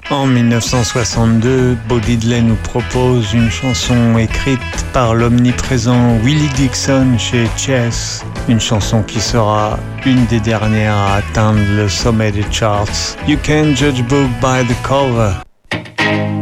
En 1962, Bo Diddley nous propose une chanson écrite par l'omniprésent Willie Dixon chez Chess, une chanson qui sera une des dernières à atteindre le sommet des charts. You can't judge a book by the cover.